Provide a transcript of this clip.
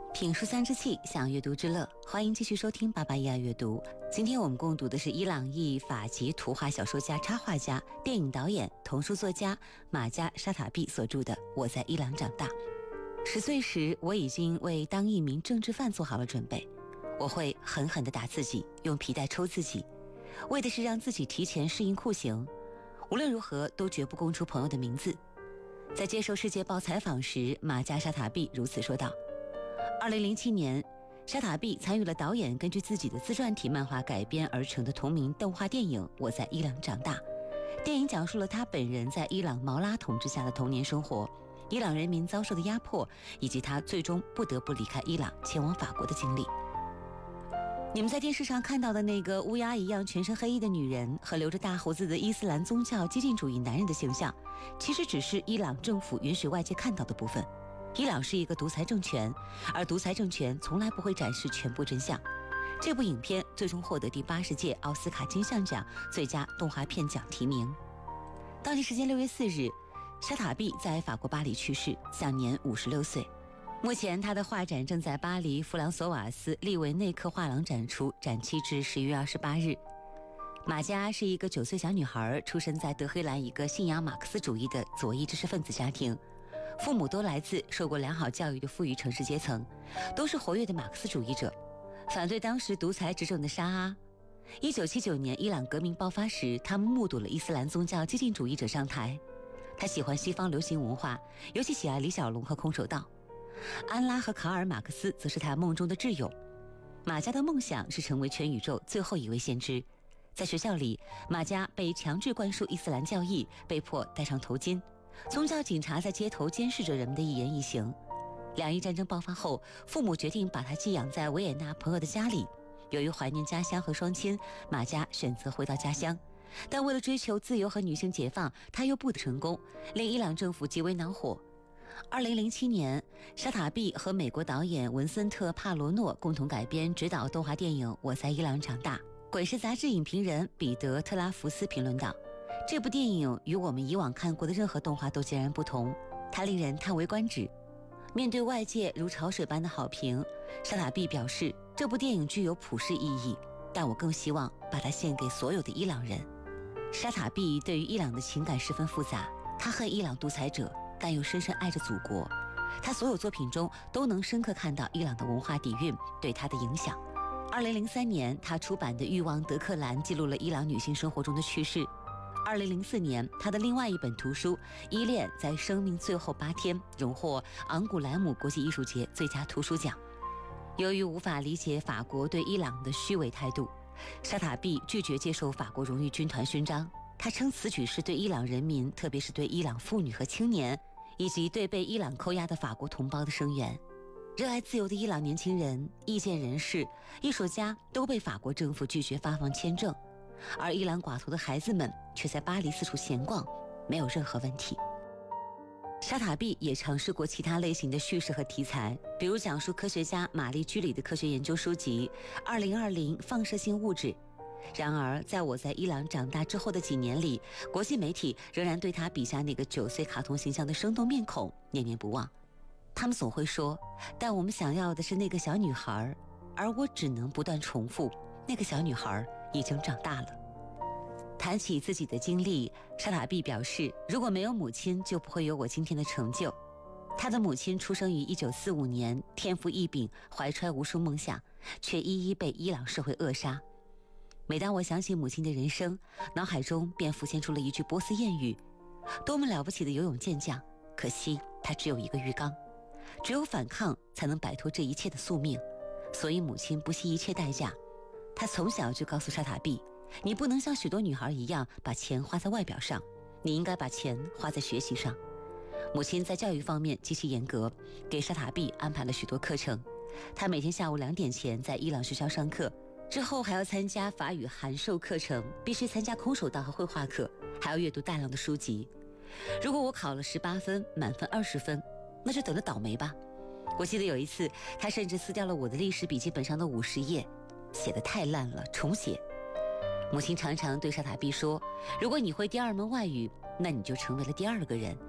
品书三之气，享阅读之乐，欢迎继续收听巴巴伊亚阅读。今天我们共读的是伊朗裔法籍图画小说家、插画家、电影导演、童书作家马加沙塔比所著的《我在伊朗长大》。10岁时，我已经为当一名政治犯做好了准备。我会狠狠地打自己，用皮带抽自己，为的是让自己提前适应酷刑。无论如何，都绝不供出朋友的名字。在接受《世界报》采访时，马加沙塔比如此说道：2007年，沙塔比参与了导演根据自己的自传体漫画改编而成的同名动画电影《我在伊朗长大》。电影讲述了他本人在伊朗毛拉统治下的童年生活，伊朗人民遭受的压迫，以及他最终不得不离开伊朗前往法国的经历。你们在电视上看到的那个乌鸦一样全身黑衣的女人和留着大胡子的伊斯兰宗教激进主义男人的形象，其实只是伊朗政府允许外界看到的部分。伊朗是一个独裁政权，而独裁政权从来不会展示全部真相。这部影片最终获得第80届奥斯卡金像奖最佳动画片奖提名。当地时间6月4日，沙塔比在法国巴黎去世，享年56岁。目前他的画展正在巴黎弗朗索瓦斯利维内克画廊展出，展期至11月28日。马加是一个9岁小女孩，出生在德黑兰一个信仰马克思主义的左翼知识分子家庭，父母都来自受过良好教育的富裕城市阶层，都是活跃的马克思主义者，反对当时独裁执政的沙阿。1979年伊朗革命爆发时，他们目睹了伊斯兰宗教激进主义者上台。他喜欢西方流行文化，尤其喜爱李小龙和空手道。安拉和卡尔马克思则是他梦中的挚友。马加的梦想是成为全宇宙最后一位先知。在学校里，马加被强制灌输伊斯兰教义，被迫戴上头巾，宗教警察在街头监视着人们的一言一行。两伊战争爆发后，父母决定把他寄养在维也纳朋友的家里。由于怀念家乡和双亲，马加选择回到家乡，但为了追求自由和女性解放，他又不得成功，令伊朗政府极为恼火。2007年，沙塔比和美国导演文森特·帕罗诺共同改编执导动画电影《我在伊朗长大》。滚石杂志影评人彼得·特拉福斯评论道：这部电影与我们以往看过的任何动画都截然不同，它令人叹为观止。面对外界如潮水般的好评，沙塔比表示，这部电影具有普世意义，但我更希望把它献给所有的伊朗人。沙塔比对于伊朗的情感十分复杂，他恨伊朗独裁者，但又深深爱着祖国。他所有作品中都能深刻看到伊朗的文化底蕴对他的影响。2003年，他出版的《欲望德克兰》记录了伊朗女性生活中的趣事。2004年，他的另外一本图书《依恋在生命最后8天》荣获昂古莱姆国际艺术节最佳图书奖。由于无法理解法国对伊朗的虚伪态度，沙塔比拒绝接受法国荣誉军团勋章。他称此举是对伊朗人民，特别是对伊朗妇女和青年，以及对被伊朗扣押的法国同胞的声援。热爱自由的伊朗年轻人、意见人士、艺术家都被法国政府拒绝发放签证，而伊朗寡头的孩子们却在巴黎四处闲逛，没有任何问题。沙塔比也尝试过其他类型的叙事和题材，比如讲述科学家玛丽居里的科学研究书籍《2020放射性物质》。然而，在我在伊朗长大之后的几年里，国际媒体仍然对他笔下那个9岁卡通形象的生动面孔念念不忘。他们总会说，但我们想要的是那个小女孩，而我只能不断重复，那个小女孩已经长大了。谈起自己的经历，沙塔比表示，如果没有母亲，就不会有我今天的成就。他的母亲出生于1945年，天赋异禀，怀揣无数梦想，却一一被伊朗社会扼杀。每当我想起母亲的人生，脑海中便浮现出了一句波斯谚语：多么了不起的游泳健将，可惜他只有一个浴缸。只有反抗才能摆脱这一切的宿命，所以母亲不惜一切代价。她从小就告诉沙塔比，你不能像许多女孩一样把钱花在外表上，你应该把钱花在学习上。母亲在教育方面极其严格，给沙塔比安排了许多课程。他每天下午2点前在伊朗学校上课，之后还要参加法语函授课程，必须参加空手道和绘画课，还要阅读大量的书籍。如果我考了18分，满分20分，那就等着倒霉吧。我记得有一次，他甚至撕掉了我的历史笔记本上的50页，写得太烂了，重写。母亲常常对沙塔比说，如果你会第2门外语，那你就成为了第2个人。